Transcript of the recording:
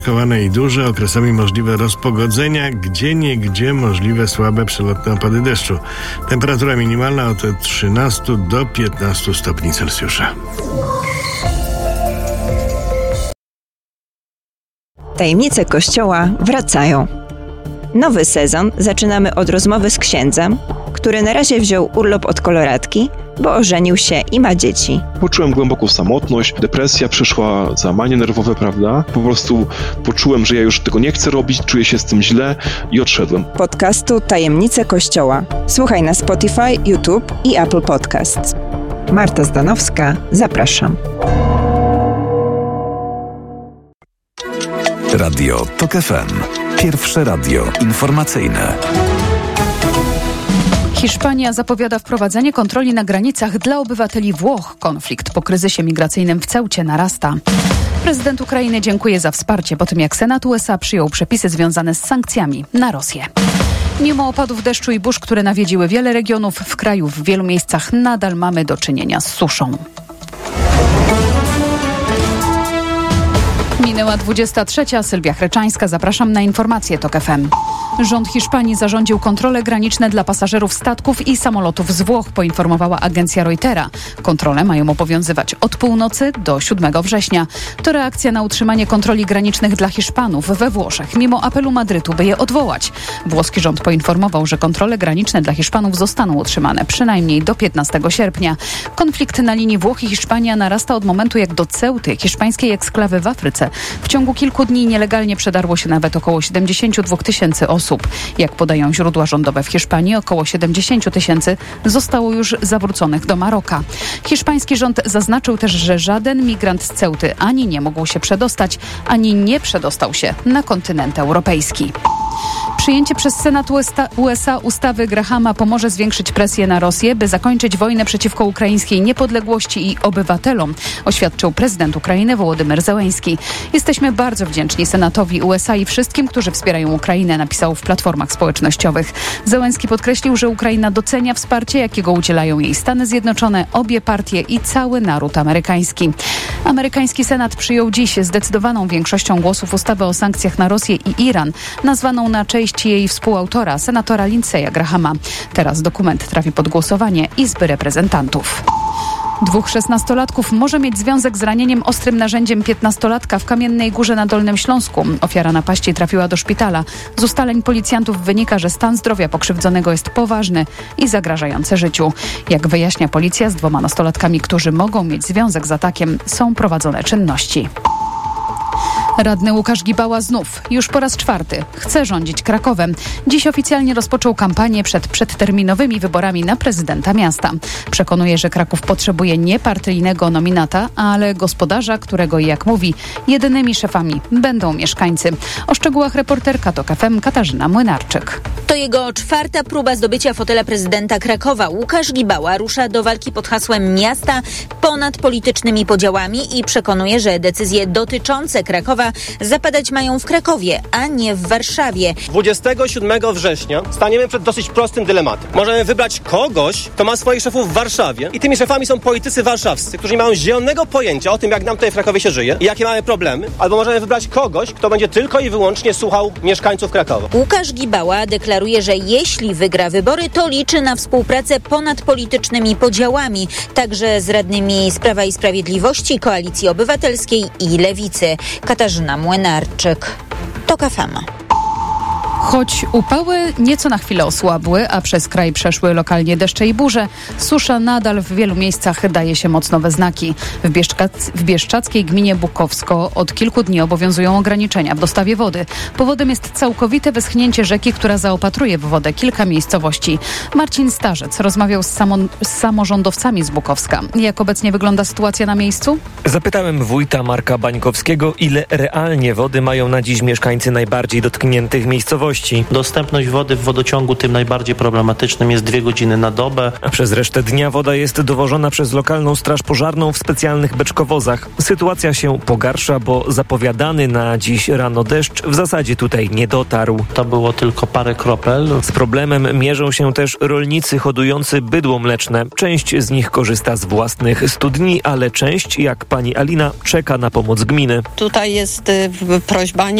Chowane i duże, okresami możliwe rozpogodzenia, gdzieniegdzie możliwe słabe przelotne opady deszczu. Temperatura minimalna od 13 do 15 stopni Celsjusza. Tajemnice Kościoła wracają. Nowy sezon zaczynamy od rozmowy z księdzem, który na razie wziął urlop od koloratki, bo ożenił się i ma dzieci. Poczułem głęboką samotność, depresja przyszła, załamanie nerwowe, prawda? Po prostu poczułem, że ja już tego nie chcę robić, czuję się z tym źle i odszedłem. Podcastu Tajemnice Kościoła. Słuchaj na Spotify, YouTube i Apple Podcasts. Marta Zdanowska, zapraszam. Radio TOK FM. Pierwsze radio informacyjne. Hiszpania zapowiada wprowadzenie kontroli na granicach dla obywateli Włoch. Konflikt po kryzysie migracyjnym w Ceucie narasta. Prezydent Ukrainy dziękuje za wsparcie po tym, jak Senat USA przyjął przepisy związane z sankcjami na Rosję. Mimo opadów deszczu i burz, które nawiedziły wiele regionów w kraju, w wielu miejscach nadal mamy do czynienia z suszą. Minęła 23. Sylwia Chreczańska. Zapraszam na informacje TOK FM. Rząd Hiszpanii zarządził kontrole graniczne dla pasażerów statków i samolotów z Włoch, poinformowała agencja Reutera. Kontrole mają obowiązywać od północy do 7 września. To reakcja na utrzymanie kontroli granicznych dla Hiszpanów we Włoszech, mimo apelu Madrytu, by je odwołać. Włoski rząd poinformował, że kontrole graniczne dla Hiszpanów zostaną utrzymane przynajmniej do 15 sierpnia. Konflikt na linii Włochy i Hiszpania narasta od momentu, jak do Ceuty, hiszpańskiej eksklawy w Afryce, w ciągu kilku dni nielegalnie przedarło się nawet około 72 000 osób. Jak podają źródła rządowe w Hiszpanii, około 70 000 zostało już zawróconych do Maroka. Hiszpański rząd zaznaczył też, że żaden migrant z Ceuty ani nie mógł się przedostać, ani nie przedostał się na kontynent europejski. Przyjęcie przez Senat USA ustawy Grahama pomoże zwiększyć presję na Rosję, by zakończyć wojnę przeciwko ukraińskiej niepodległości i obywatelom, oświadczył prezydent Ukrainy Wołodymyr Zełenski. Jesteśmy bardzo wdzięczni Senatowi USA i wszystkim, którzy wspierają Ukrainę, napisał w platformach społecznościowych. Zełenski podkreślił, że Ukraina docenia wsparcie, jakiego udzielają jej Stany Zjednoczone, obie partie i cały naród amerykański. Amerykański Senat przyjął dziś zdecydowaną większością głosów ustawę o sankcjach na Rosję i Iran, nazwaną na cześć jej współautora, senatora Lindsey'a Grahama. Teraz dokument trafi pod głosowanie Izby Reprezentantów. 2 szesnastolatków może mieć związek z ranieniem ostrym narzędziem 15-latka w Kamiennej Górze na Dolnym Śląsku. Ofiara napaści trafiła do szpitala. Z ustaleń policjantów wynika, że stan zdrowia pokrzywdzonego jest poważny i zagrażający życiu. Jak wyjaśnia policja, z 2 nastolatkami, którzy mogą mieć związek z atakiem, są prowadzone czynności. Radny Łukasz Gibała znów, już po raz 4, chce rządzić Krakowem. Dziś oficjalnie rozpoczął kampanię przed przedterminowymi wyborami na prezydenta miasta. Przekonuje, że Kraków potrzebuje nie partyjnego nominata, ale gospodarza, którego, jak mówi, jedynymi szefami będą mieszkańcy. O szczegółach reporterka TOK FM Katarzyna Młynarczyk. To jego 4. próba zdobycia fotela prezydenta Krakowa. Łukasz Gibała rusza do walki pod hasłem miasta ponad politycznymi podziałami i przekonuje, że decyzje dotyczące Krakowa zapadać mają w Krakowie, a nie w Warszawie. 27 września staniemy przed dosyć prostym dylematem. Możemy wybrać kogoś, kto ma swoich szefów w Warszawie i tymi szefami są politycy warszawscy, którzy nie mają zielonego pojęcia o tym, jak nam tutaj w Krakowie się żyje i jakie mamy problemy. Albo możemy wybrać kogoś, kto będzie tylko i wyłącznie słuchał mieszkańców Krakowa. Łukasz Gibała deklaruje, że jeśli wygra wybory, to liczy na współpracę ponad politycznymi podziałami, także z radnymi z Prawa i Sprawiedliwości, Koalicji Obywatelskiej i Lewicy. Katarzyna Młynarczyk, TOK FM. Choć upały nieco na chwilę osłabły, a przez kraj przeszły lokalnie deszcze i burze, susza nadal w wielu miejscach daje się mocno we znaki. W bieszczackiej gminie Bukowsko od kilku dni obowiązują ograniczenia w dostawie wody. Powodem jest całkowite wyschnięcie rzeki, która zaopatruje w wodę kilka miejscowości. Marcin Starzec rozmawiał z samorządowcami z Bukowska. Jak obecnie wygląda sytuacja na miejscu? Zapytałem wójta Marka Bańkowskiego, ile realnie wody mają na dziś mieszkańcy najbardziej dotkniętych miejscowości. możliwości. Dostępność wody w wodociągu tym najbardziej problematycznym jest 2 godziny na dobę. A przez resztę dnia woda jest dowożona przez lokalną straż pożarną w specjalnych beczkowozach. Sytuacja się pogarsza, bo zapowiadany na dziś rano deszcz w zasadzie tutaj nie dotarł. To było tylko parę kropel. Z problemem mierzą się też rolnicy hodujący bydło mleczne. Część z nich korzysta z własnych studni, ale część, jak pani Alina, czeka na pomoc gminy. Tutaj jest prośba